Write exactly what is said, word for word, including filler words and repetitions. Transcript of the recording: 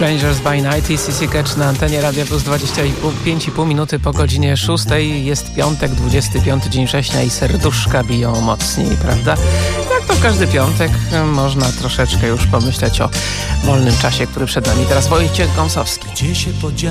Strangers by Night i C C Catch na antenie Radia Plus. Dwadzieścia pięć i pół minuty po godzinie szóstej. Jest piątek, dwudziesty piąty dzień września i serduszka biją mocniej, prawda? Jak to każdy piątek, można troszeczkę już pomyśleć o wolnym czasie, który przed nami. Teraz Wojciech Gąsowski. Gdzie się podział